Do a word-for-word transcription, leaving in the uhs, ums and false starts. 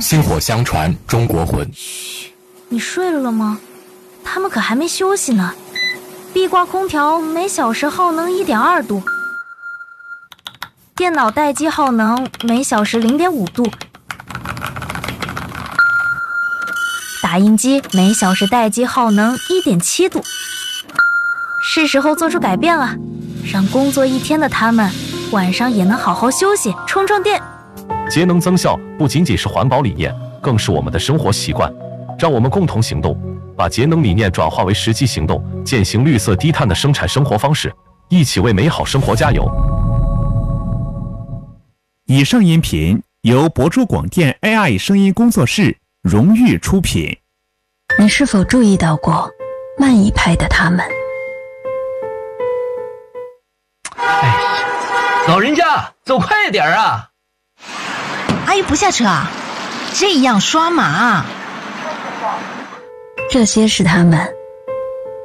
薪火相传，中国魂。 嘘，你睡了吗？他们可还没休息呢。壁挂空调每小时耗能 一点二度，电脑待机耗能每小时 零点五度，打印机每小时待机耗能 一点七度。是时候做出改变了，让工作一天的他们晚上也能好好休息，充充电。 节能增效不仅仅是环保理念，更是我们的生活习惯。让我们共同行动，把节能理念转化为实际行动，践行绿色低碳的生产生活方式，一起为美好生活加油。 以上音频由博珠广电 A I 声音工作室荣誉出品。 你是否注意到过慢一拍的他们？ 哎呀，老人家走快点啊！ 阿姨不下车啊？这样刷码啊？ 这些是他们